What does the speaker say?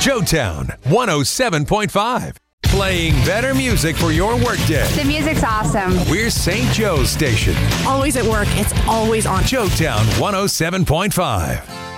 Joetown 107.5. Playing better music for your workday. The music's awesome. We're St. Joe's station. Always at work. It's always on. Joetown 107.5.